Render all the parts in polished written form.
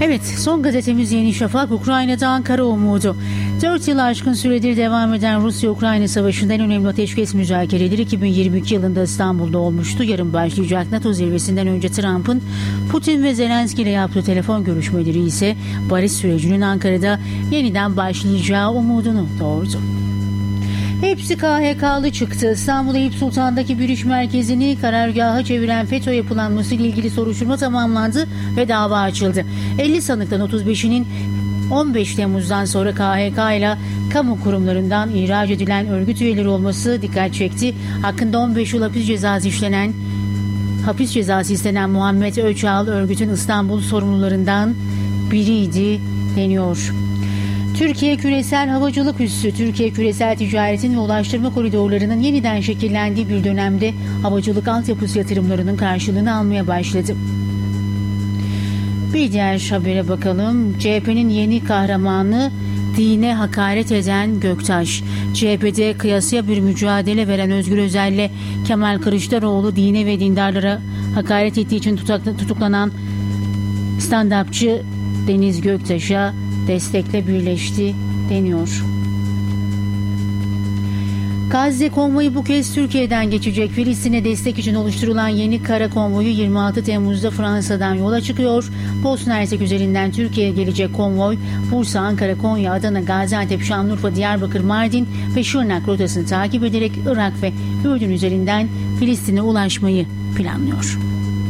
Evet, son gazetemiz Yeni Şafak, Ukrayna'dan kara umudu. 4 yıl aşkın süredir devam eden Rusya-Ukrayna Savaşı'nda en önemli ateşkes müzakereleri 2022 yılında İstanbul'da olmuştu. Yarın başlayacak NATO zirvesinden önce Trump'ın Putin ve Zelenski ile yaptığı telefon görüşmeleri ise barış sürecinin Ankara'da yeniden başlayacağı umudunu doğurdu. Hepsi KHK'lı çıktı. İstanbul Eyüp Sultan'daki bir iş merkezini karargaha çeviren FETÖ yapılanması ile ilgili soruşturma tamamlandı ve dava açıldı. 50 sanıktan 35'inin 15 Temmuz'dan sonra KHK ile kamu kurumlarından ihraç edilen örgüt üyeleri olması dikkat çekti. Hakkında 15 yıl hapis cezası istenen Muhammed Öçal örgütün İstanbul sorumlularından biriydi deniyor. Türkiye Küresel Havacılık Üssü, Türkiye küresel ticaretin ve ulaştırma koridorlarının yeniden şekillendiği bir dönemde havacılık altyapısı yatırımlarının karşılığını almaya başladı. Bir diğer habere bakalım. CHP'nin yeni kahramanı dine hakaret eden Göktaş. CHP'de kıyasıya bir mücadele veren Özgür Özel ile Kemal Kılıçdaroğlu dine ve dindarlara hakaret ettiği için tutuklanan stand-upçı Deniz Göktaş'a destekle birleşti deniyor. Gazze konvoyu bu kez Türkiye'den geçecek. Filistin'e destek için oluşturulan yeni kara konvoyu 26 Temmuz'da Fransa'dan yola çıkıyor. Bosna Hersek üzerinden Türkiye'ye gelecek konvoy Bursa, Ankara, Konya, Adana, Gaziantep, Şanlıurfa, Diyarbakır, Mardin ve Şırnak rotasını takip ederek Irak ve Ürdün üzerinden Filistin'e ulaşmayı planlıyor.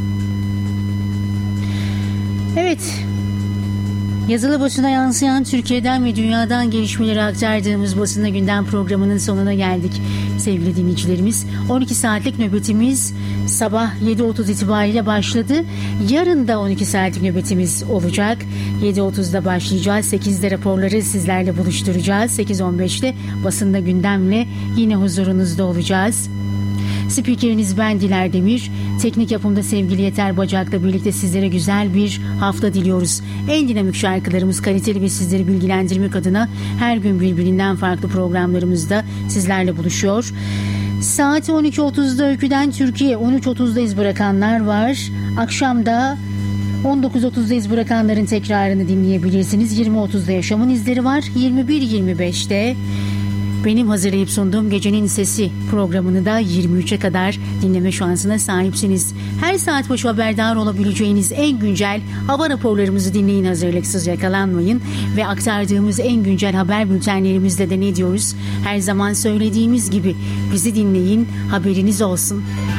Evet. Yazılı basına yansıyan Türkiye'den ve dünyadan gelişmeleri aktardığımız Basında Gündem programının sonuna geldik. Sevgili dinleyicilerimiz, 12 saatlik nöbetimiz sabah 7.30 itibariyle başladı. Yarın da 12 saatlik nöbetimiz olacak. 7.30'da başlayacağız. 8'de raporları sizlerle buluşturacağız. 8.15'te Basında Gündem'le yine huzurunuzda olacağız. Spikeriniz ben Diler Demir. Teknik yapımda sevgili Yeter Bacak'la birlikte sizlere güzel bir hafta diliyoruz. En dinamik şarkılarımız, kaliteli ve sizleri bilgilendirmek adına her gün birbirinden farklı programlarımızda sizlerle buluşuyor. Saat 12.30'da Öyküden Türkiye, 13.30'da iz bırakanlar var. Akşamda 19.30'da iz bırakanların tekrarını dinleyebilirsiniz. 20.30'da Yaşamın İzleri var. 21.25'te benim hazırlayıp sunduğum Gecenin Sesi programını da 23'e kadar dinleme şansına sahipsiniz. Her saat başı haberdar olabileceğiniz en güncel hava raporlarımızı dinleyin, hazırlıksız yakalanmayın. Ve aktardığımız en güncel haber bültenlerimizde de ne diyoruz? Her zaman söylediğimiz gibi bizi dinleyin, haberiniz olsun.